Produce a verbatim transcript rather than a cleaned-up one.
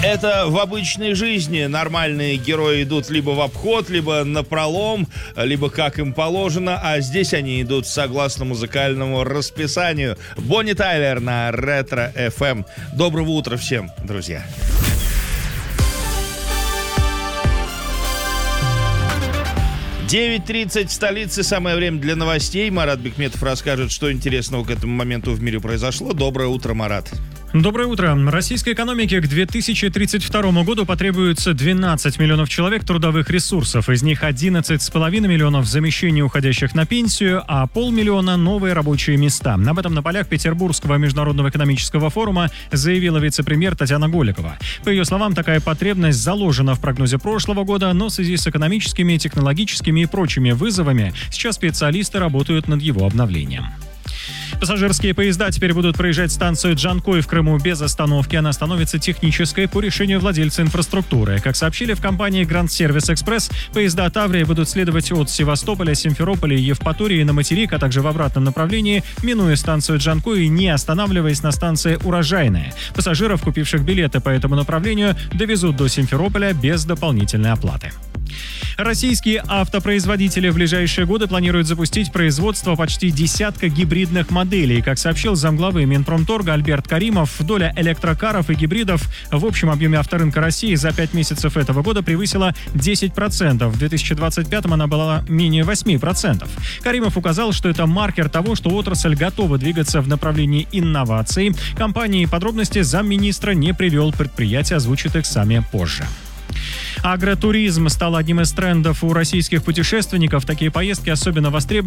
Это в обычной жизни нормальные герои идут либо в обход, либо напролом, либо как им положено, а здесь они идут согласно музыкальному расписанию. Бонни Тайлер на Ретро эф эм. Доброго утра всем, друзья. девять тридцать в столице, самое время для новостей. Марат Бекметов расскажет, что интересного к этому моменту в мире произошло. Доброе утро, Марат. Доброе утро. Российской экономике к две тысячи тридцать второму году потребуется двенадцать миллионов человек трудовых ресурсов. Из них одиннадцать с половиной миллионов замещений уходящих на пенсию, а полмиллиона новые рабочие места. Об этом на полях Петербургского международного экономического форума заявила вице-премьер Татьяна Голикова. По ее словам, такая потребность заложена в прогнозе прошлого года, но в связи с экономическими, технологическими и прочими вызовами сейчас специалисты работают над его обновлением. Пассажирские поезда теперь будут проезжать станцию Джанкой в Крыму без остановки. Она становится технической по решению владельца инфраструктуры. Как сообщили в компании Grand Service Express, поезда Таврии будут следовать от Севастополя, Симферополя и Евпатории на материк, а также в обратном направлении, минуя станцию Джанкой и не останавливаясь на станции Урожайная. Пассажиров, купивших билеты по этому направлению, довезут до Симферополя без дополнительной оплаты. Российские автопроизводители в ближайшие годы планируют запустить производство почти десятка гибридных моделей. Как сообщил замглавы Минпромторга Альберт Каримов, доля электрокаров и гибридов в общем объеме авторынка России за пять месяцев этого года превысила десять процентов. В две тысячи двадцать пятом она была менее восемь процентов. Каримов указал, что это маркер того, что отрасль готова двигаться в направлении инноваций. Компании подробности замминистра не привел, предприятия озвучат их сами позже. Агротуризм стал одним из трендов у российских путешественников. Такие поездки особенно востребованы